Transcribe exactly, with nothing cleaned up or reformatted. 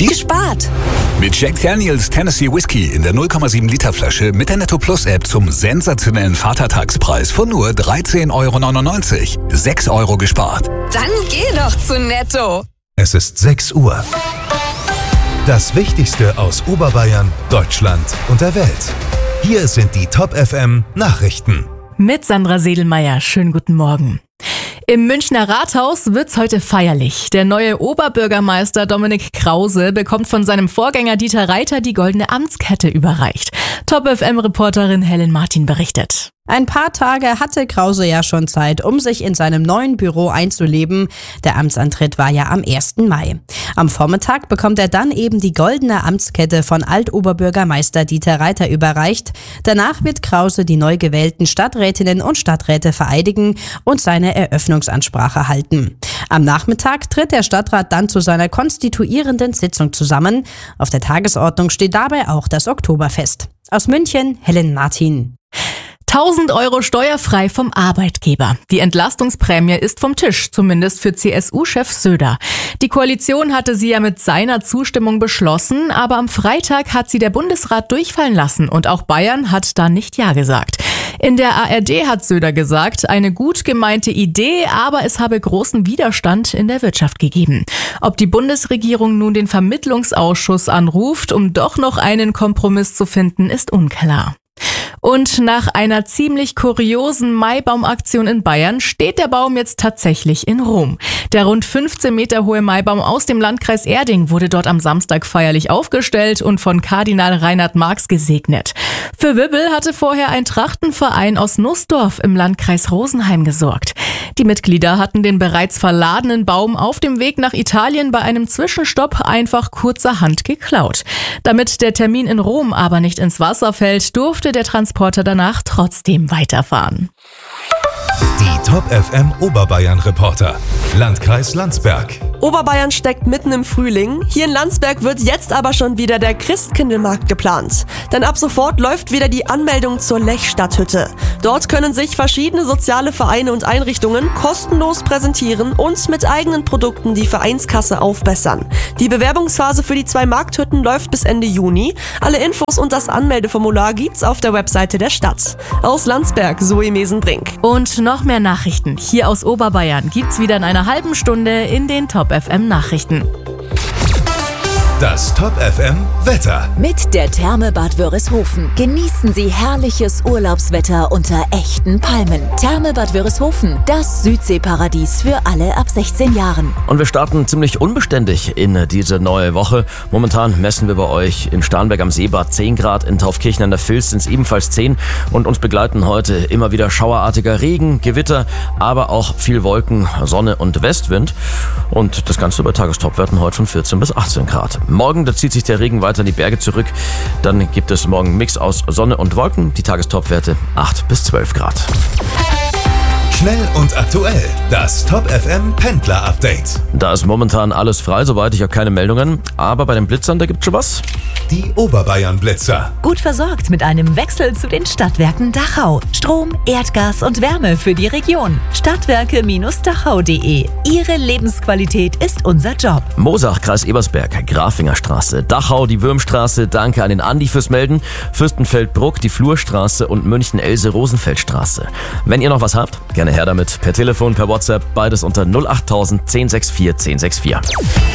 Die spart. Mit Jack Daniels Tennessee Whiskey in der null Komma sieben Liter Flasche mit der Netto Plus App zum sensationellen Vatertagspreis von nur dreizehn Euro neunundneunzig. sechs Euro gespart. Dann geh doch zu Netto. Es ist sechs Uhr. Das Wichtigste aus Oberbayern, Deutschland und der Welt. Hier sind die Top F M Nachrichten. Mit Sandra Sedelmeier. Schönen guten Morgen. Im Münchner Rathaus wird's heute feierlich. Der neue Oberbürgermeister Dominik Krause bekommt von seinem Vorgänger Dieter Reiter die goldene Amtskette überreicht. Top F M-Reporterin Helen Martin berichtet. Ein paar Tage hatte Krause ja schon Zeit, um sich in seinem neuen Büro einzuleben. Der Amtsantritt war ja am ersten Mai. Am Vormittag bekommt er dann eben die goldene Amtskette von Altoberbürgermeister Dieter Reiter überreicht. Danach wird Krause die neu gewählten Stadträtinnen und Stadträte vereidigen und seine Eröffnungsansprache halten. Am Nachmittag tritt der Stadtrat dann zu seiner konstituierenden Sitzung zusammen. Auf der Tagesordnung steht dabei auch das Oktoberfest. Aus München, Helen Martin. tausend Euro steuerfrei vom Arbeitgeber. Die Entlastungsprämie ist vom Tisch, zumindest für C S U-Chef Söder. Die Koalition hatte sie ja mit seiner Zustimmung beschlossen, aber am Freitag hat sie der Bundesrat durchfallen lassen und auch Bayern hat da nicht Ja gesagt. In der A R D hat Söder gesagt, eine gut gemeinte Idee, aber es habe großen Widerstand in der Wirtschaft gegeben. Ob die Bundesregierung nun den Vermittlungsausschuss anruft, um doch noch einen Kompromiss zu finden, ist unklar. Und nach einer ziemlich kuriosen Maibaumaktion in Bayern steht der Baum jetzt tatsächlich in Rom. Der rund fünfzehn Meter hohe Maibaum aus dem Landkreis Erding wurde dort am Samstag feierlich aufgestellt und von Kardinal Reinhard Marx gesegnet. Für Wirbel hatte vorher ein Trachtenverein aus Nussdorf im Landkreis Rosenheim gesorgt. Die Mitglieder hatten den bereits verladenen Baum auf dem Weg nach Italien bei einem Zwischenstopp einfach kurzerhand geklaut. Damit der Termin in Rom aber nicht ins Wasser fällt, durfte der Transporter danach trotzdem weiterfahren. Die Top F M Oberbayern Reporter. Landkreis Landsberg. Oberbayern steckt mitten im Frühling. Hier in Landsberg wird jetzt aber schon wieder der Christkindlmarkt geplant. Denn ab sofort läuft wieder die Anmeldung zur Lechstadthütte. Dort können sich verschiedene soziale Vereine und Einrichtungen kostenlos präsentieren und mit eigenen Produkten die Vereinskasse aufbessern. Die Bewerbungsphase für die zwei Markthütten läuft bis Ende Juni. Alle Infos und das Anmeldeformular gibt's auf der Webseite der Stadt. Aus Landsberg, Zoe Mesenbrink. Und noch mehr Nachrichten hier aus Oberbayern gibt's wieder in einer halben Stunde in den Top F M Nachrichten. Das Top F M Wetter. Mit der Therme Bad Wörishofen genießen Sie herrliches Urlaubswetter unter echten Palmen. Therme Bad Wörishofen, das Südseeparadies für alle ab sechzehn Jahren. Und wir starten ziemlich unbeständig in diese neue Woche. Momentan messen wir bei euch in Starnberg am Seebad zehn Grad, in Taufkirchen an der Vils sind es ebenfalls zehn und uns begleiten heute immer wieder schauerartiger Regen, Gewitter, aber auch viel Wolken, Sonne und Westwind. Und das Ganze bei Tagestopwerten heute von vierzehn bis achtzehn Grad. Morgen, da zieht sich der Regen weiter in die Berge zurück. Dann gibt es morgen einen Mix aus Sonne und Wolken. Die Tagestopwerte acht bis zwölf Grad. Schnell und aktuell. Das Top F M Pendler Update. Da ist momentan alles frei, soweit ich habe keine Meldungen. Aber bei den Blitzern, da gibt's schon was. Die Oberbayern Blitzer. Gut versorgt mit einem Wechsel zu den Stadtwerken Dachau. Strom, Erdgas und Wärme für die Region. Stadtwerke Dachau punkt de. Ihre Lebensqualität ist unser Job. Moosach, Kreis Ebersberg, Grafingerstraße, Dachau, die Würmstraße. Danke an den Andi fürs Melden. Fürstenfeldbruck, die Flurstraße und München-Else-Rosenfeldstraße. Wenn ihr noch was habt, gerne her damit. Per Telefon, per WhatsApp, beides unter null acht null null eins sechs vier eins sechs vier.